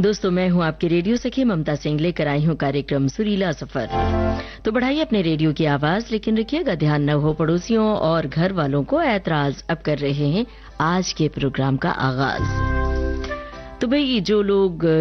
दोस्तों, मैं हूं आपकी रेडियो सखी ममता सिंह, लेकर आई हूं कार्यक्रम सुरीला सफर। तो बढ़ाइए अपने रेडियो की आवाज, लेकिन रखिएगा ध्यान न हो पड़ोसियों और घर वालों को ऐतराज। अब कर रहे हैं आज के प्रोग्राम का आगाज। तो भाई, जो लोग